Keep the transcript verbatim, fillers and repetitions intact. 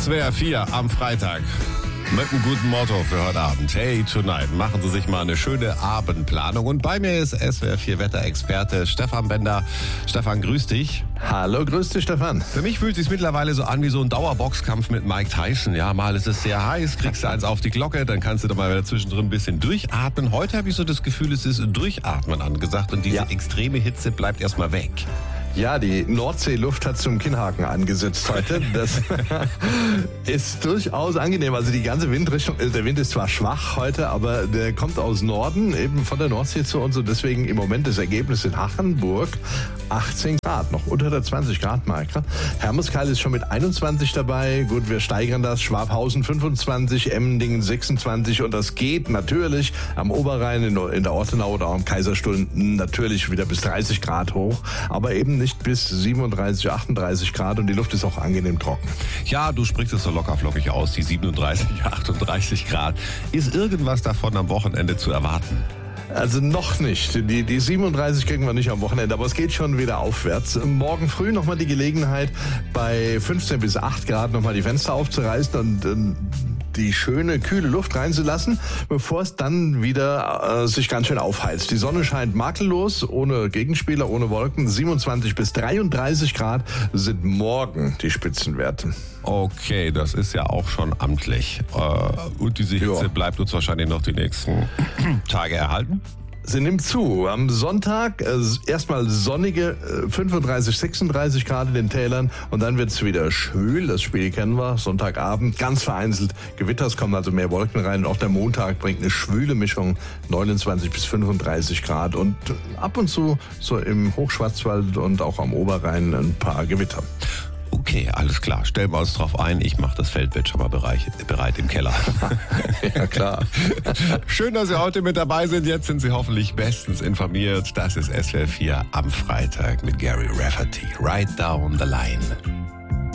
S W R vier am Freitag mit einem guten Motto für heute Abend. Hey tonight, machen Sie sich mal eine schöne Abendplanung. Und bei mir ist S W R vier Wetterexperte Stefan Bender. Stefan, grüß dich. Hallo, grüß dich, Stefan. Für mich fühlt es sich mittlerweile so an wie so ein Dauerboxkampf mit Mike Tyson. Ja, mal ist es sehr heiß, kriegst du eins auf die Glocke, dann kannst du da mal wieder zwischendrin ein bisschen durchatmen. Heute habe ich so das Gefühl, es ist Durchatmen angesagt und diese Ja. extreme Hitze bleibt erstmal weg. Ja, die Nordseeluft hat zum Kinnhaken angesetzt heute. Das ist durchaus angenehm. Also die ganze Windrichtung, der Wind ist zwar schwach heute, aber der kommt aus Norden, eben von der Nordsee zu uns. Und deswegen im Moment das Ergebnis in Hachenburg achtzehn Grad, noch unter der zwanzig Grad Marke. Hermeskeil ist schon mit einundzwanzig dabei. Gut, wir steigern das. Schwabhausen fünfundzwanzig, Emmendingen sechsundzwanzig. Und das geht natürlich am Oberrhein, in, in der Ortenau oder auch am Kaiserstuhl natürlich wieder bis dreißig Grad hoch. Aber eben nicht bis siebenunddreißig, achtunddreißig Grad und die Luft ist auch angenehm trocken. Ja, du sprichst es so lockerflockig aus, die siebenunddreißig, achtunddreißig Grad. Ist irgendwas davon am Wochenende zu erwarten? Also noch nicht. Die, die siebenunddreißig kriegen wir nicht am Wochenende, aber es geht schon wieder aufwärts. Morgen früh nochmal die Gelegenheit, bei fünfzehn bis acht Grad nochmal die Fenster aufzureißen und äh, die schöne, kühle Luft reinzulassen, bevor es dann wieder äh, sich ganz schön aufheizt. Die Sonne scheint makellos, ohne Gegenspieler, ohne Wolken. siebenundzwanzig bis dreiunddreißig Grad sind morgen die Spitzenwerte. Okay, das ist ja auch schon amtlich. Äh, und diese Hitze Ja. bleibt uns wahrscheinlich noch die nächsten Tage erhalten? Sie nimmt zu. Am Sonntag äh, erstmal sonnige äh, fünfunddreißig, sechsunddreißig Grad in den Tälern und dann wird es wieder schwül. Das Spiel kennen wir. Sonntagabend ganz vereinzelt Gewitter. Es kommen also mehr Wolken rein. Und auch der Montag bringt eine schwüle Mischung, neunundzwanzig bis fünfunddreißig Grad und ab und zu so im Hochschwarzwald und auch am Oberrhein ein paar Gewitter. Okay, alles klar. Stellen wir uns drauf ein. Ich mache das Feldbett schon mal bereit, bereit im Keller. Ja, klar. Schön, dass Sie heute mit dabei sind. Jetzt sind Sie hoffentlich bestens informiert. Das ist S W R vier am Freitag mit Gary Rafferty. Right down the line.